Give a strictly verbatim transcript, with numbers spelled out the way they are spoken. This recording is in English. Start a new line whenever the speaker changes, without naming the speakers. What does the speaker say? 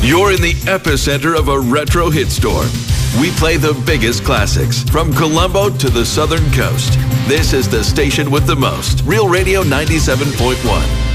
You're in the epicenter of a retro hit storm. We play the biggest classics from Colombo to the Southern Coast. This is the station with the most. Real Radio ninety-seven point one.